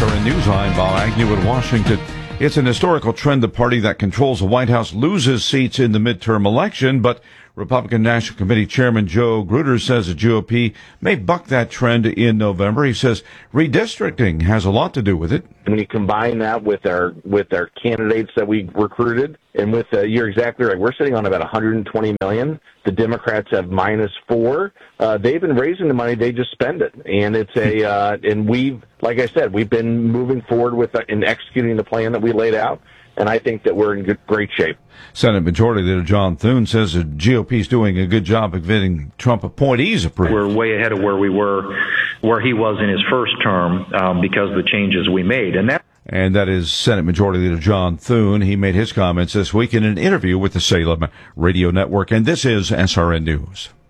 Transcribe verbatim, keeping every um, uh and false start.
S R N News, I'm Bob Agnew in Washington. It's an historical trend. The party that controls the White House loses seats in the midterm election, but Republican National Committee Chairman Joe Gruder says the G O P may buck that trend in November. He says redistricting has a lot to do with it. When you combine that with our with our candidates that we recruited, and with uh, you're exactly right, we're sitting on about one hundred twenty million. The Democrats have minus four. Uh, they've been raising the money; they just spend it, and it's a uh, and we've, like I said, we've been moving forward with uh, in executing the plan that we laid out. And I think that we're in good, great shape. Senate Majority Leader John Thune says the G O P is doing a good job of getting Trump appointees approved. We're way ahead of where we were, where he was in his first term, um, because of the changes we made. And that And that is Senate Majority Leader John Thune. He made his comments this week in an interview with the Salem Radio Network. And this is S R N News.